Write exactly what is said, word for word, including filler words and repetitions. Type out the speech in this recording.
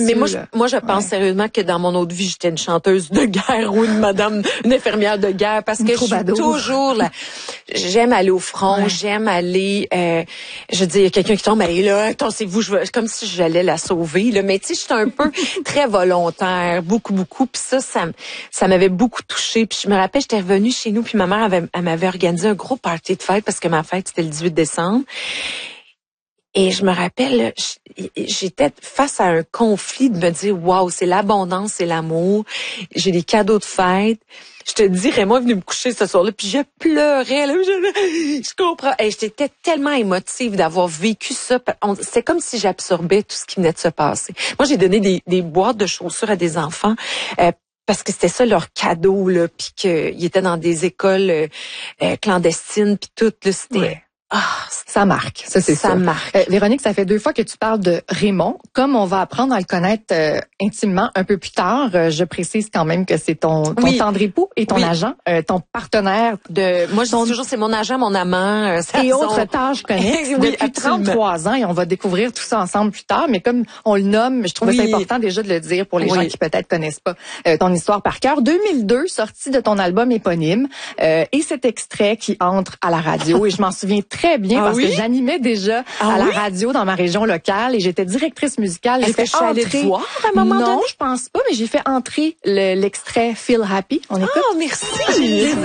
Mais moi, je, moi, je pense ouais. sérieusement que dans mon autre vie, j'étais une chanteuse de guerre ou une madame, une infirmière de guerre, parce que je suis toujours là. J'aime aller au front, ouais. j'aime aller, euh, je dis, il y a quelqu'un qui tombe, elle là, attendez-vous, je veux, comme si j'allais la sauver, là. Mais tu sais, j'étais un peu très volontaire, beaucoup, beaucoup. Puis ça, ça, ça m'avait beaucoup touchée. Puis je me rappelle, j'étais revenue chez nous, puis ma mère avait, elle m'avait organisé un gros party de fête parce que ma fête c'était le dix-huit décembre. Et je me rappelle, j'étais face à un conflit de me dire, waouh, c'est l'abondance, c'est l'amour. J'ai des cadeaux de fête. Je te dirais, moi, venue me coucher ce soir-là, puis je pleurais, là, je, je comprends. Et j'étais tellement émotive d'avoir vécu ça. C'est comme si j'absorbais tout ce qui venait de se passer. Moi, j'ai donné des, des boîtes de chaussures à des enfants, euh, parce que c'était ça leur cadeau, là, puis qu'ils étaient dans des écoles euh, euh, clandestines, puis tout, là, c'était... Ouais. Ah, ça marque, ça c'est ça. Ça marque. Euh, Véronique, ça fait deux fois que tu parles de Raymond. Comme on va apprendre à le connaître euh, intimement un peu plus tard, euh, je précise quand même que c'est ton, ton oui. tendre époux et ton oui. agent, euh, ton partenaire. De, moi, je ton... dis toujours, c'est mon agent, mon amant. Euh, et autres son... tâches connexes oui, depuis trente-trois ans, et on va découvrir tout ça ensemble plus tard. Mais comme on le nomme, je trouvais oui. ça important déjà de le dire pour les oui. gens qui peut-être connaissent pas euh, ton histoire par cœur. deux mille deux, sortie de ton album éponyme, euh, et cet extrait qui entre à la radio. Et je m'en souviens très Très bien, ah parce oui? que j'animais déjà ah à la oui? radio dans ma région locale et j'étais directrice musicale. J'ai fait entrer... te voir à un moment non, donné? je pense pas, mais j'ai fait entrer le, l'extrait Feel Happy. On écoute? Ah, merci!